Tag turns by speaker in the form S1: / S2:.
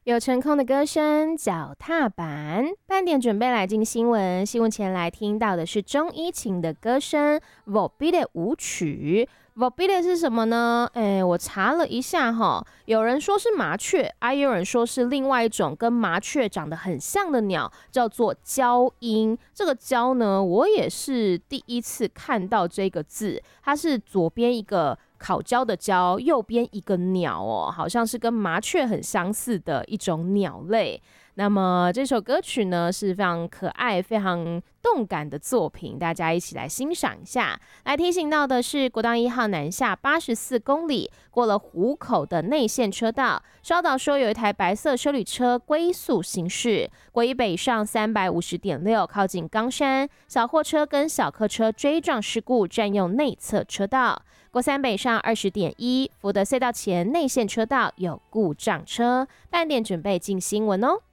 S1: 有成空的歌声，脚踏板。半点准备来进新闻，新闻前来听到的是钟依晴的歌声《Volbeat》舞曲。Volbeat 是什么呢？我查了一下哈，有人说是麻雀，也有人说是另外一种跟麻雀长得很像的鸟，叫做鹪鹰。这个鹪呢，我也是第一次看到这个字，它是左边一个烤焦的焦，右边一个鸟哦，好像是跟麻雀很相似的一种鸟类。那么这首歌曲呢是非常可爱、非常动感的作品，大家一起来欣赏一下。来提醒到的是，国道1号南下84公里，过了湖口的内线车道，稍早说有一台白色休旅车龟速行驶，国一北上350.6，靠近冈山，小货车跟小客车追撞事故，占用内侧车道。国三北上20.1，福德隧道前内线车道有故障车。半点准备进新闻哦。